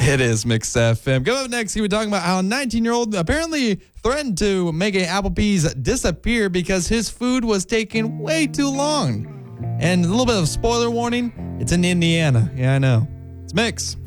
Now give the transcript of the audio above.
It is Mix FM. Coming up next, we're talking about how a 19-year-old apparently threatened to make a Applebee's disappear because his food was taking way too long. And a little bit of spoiler warning, it's in Indiana. Yeah, I know. It's Mix.